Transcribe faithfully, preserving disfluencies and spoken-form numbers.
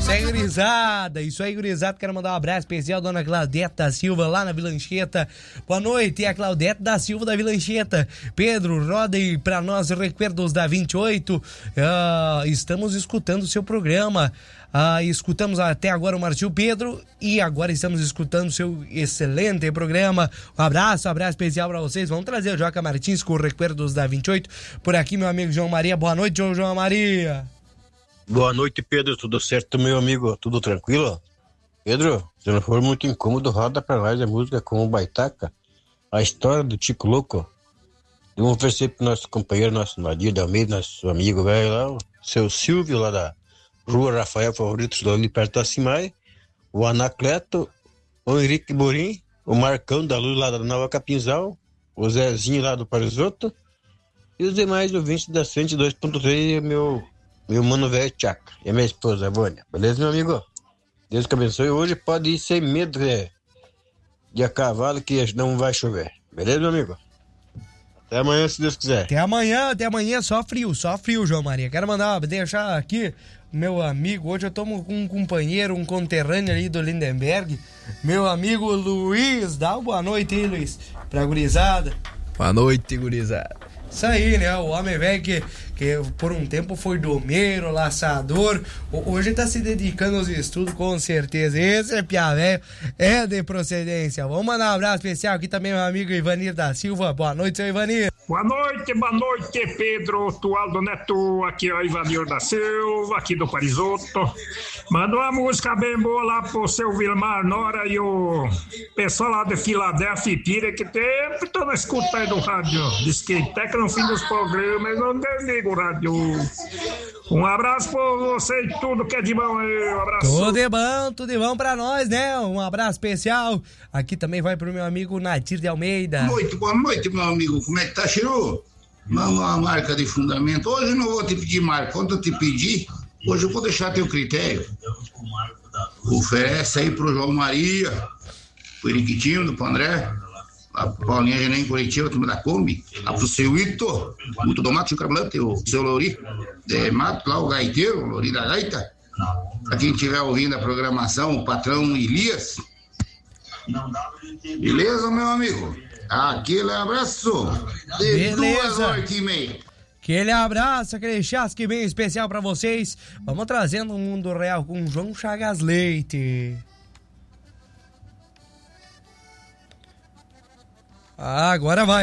Isso aí, gurizada. Isso aí, gurizada. Quero mandar um abraço especial à dona Claudete da Silva, lá na Vila Anchieta. Boa noite, é a Claudete da Silva da Vila Anchieta. Pedro, roda aí pra nós recuerdos da vinte e oito. Uh, estamos escutando o seu programa. Uh, escutamos até agora o Martio Pedro e agora estamos escutando o seu excelente programa. Um abraço, um abraço especial pra vocês. Vamos trazer o Joca Martins com o recuerdos da vinte e oito. Por aqui, meu amigo João Maria. Boa noite, João Maria. Boa noite, Pedro. Tudo certo, meu amigo? Tudo tranquilo? Pedro, se não for muito incômodo, roda pra nós a música com o Baitaca, a história do Tico Louco. Vamos oferecer pro nosso companheiro, nosso Nadir da Almeida, nosso amigo velho lá, o seu Silvio, lá da Rua Rafael Favoritos, ali perto da Cimai, o Anacleto, o Henrique Borim, o Marcão da Luz lá da Nova Capinzal, o Zezinho lá do Parisoto e os demais ouvintes da cento e dois ponto três, meu, meu mano velho Tchaca e a minha esposa, Vânia. Beleza, meu amigo? Deus que abençoe. Hoje pode ir sem medo de, de a cavalo que não vai chover. Beleza, meu amigo? Até amanhã, se Deus quiser. Até amanhã, até amanhã, só frio, só frio, João Maria. Quero mandar, deixar aqui, meu amigo, hoje eu tomo com um companheiro, um conterrâneo ali do Lindenberg, meu amigo Luiz. Dá uma boa noite aí, Luiz, pra gurizada. Boa noite, gurizada. Isso aí, né? O homem velho que, que por um tempo foi domeiro, laçador, hoje tá se dedicando aos estudos, com certeza. Esse é piá velho, é de procedência. Vamos mandar um abraço especial aqui também, meu amigo Ivanir da Silva. Boa noite, seu Ivanir. Boa noite, boa noite, Pedro Tualdo Neto. Aqui é o Ivanir da Silva, aqui do Parisoto. Manda uma música bem boa lá pro seu Vilmar Nora e o pessoal lá de Filadélfia e Pira, que sempre estão na escuta aí do rádio. Diz que até que no fim dos programas não desliga o rádio. Um abraço pra você e tudo que é de bom aí. Um abraço. Tudo de bom, tudo de bom pra nós, né? Um abraço especial. Aqui também vai pro meu amigo Nadir de Almeida. Boa noite, boa noite, meu amigo. Como é que tá, Chiru? Manda uma marca de fundamento. Hoje eu não vou te pedir marca. Quando eu te pedir, hoje eu vou deixar teu critério. Oferece aí pro João Maria, pro Iriquitinho, pro André, a Paulinha Genem Curitiba, turma da Kombi, lá pro seu Ito, o Tomate, o Cablante, o seu Louri, de Mato, lá o Gaiteiro, o Louri da Gaita. Pra quem estiver ouvindo a programação, o patrão Elias. Beleza, meu amigo? Aquele abraço de Beleza. duas horas e meia. Aquele abraço, aquele chasque bem especial pra vocês. Vamos trazendo o mundo real com João Chagas Leite. Ah, agora vai.